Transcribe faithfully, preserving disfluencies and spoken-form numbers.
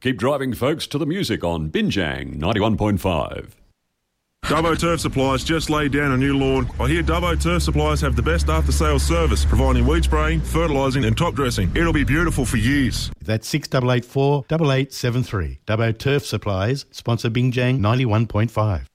Keep driving, folks, to the music on Binjang ninety-one point five. Dubbo Turf Supplies just laid down a new lawn. I hear Dubbo Turf Supplies have the best after-sales service, providing weed spraying, fertilising and top dressing. It'll be beautiful for years. That's six eight eight four, eight eight seven three. Dubbo Turf Supplies, sponsor Binjang ninety-one point five.